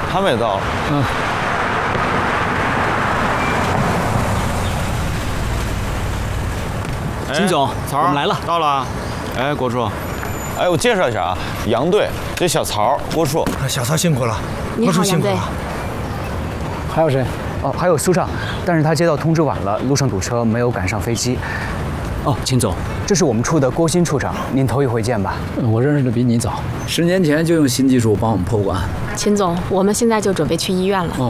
他们也到了。 嗯。秦总， 曹， 我们来了， 到了。 哎，国柱， 哎，我介绍一下啊，杨队，这小曹，郭处。 小曹辛苦了， 你好，杨队。 还有谁？ 哦，还有苏畅，但是他接到通知晚了，路上堵车，没有赶上飞机。 哦，秦总， 这是我们处的郭新处长，您头一回见吧？ 我认识的比你早，10年前就用新技术帮我们破关。 秦总，我们现在就准备去医院了。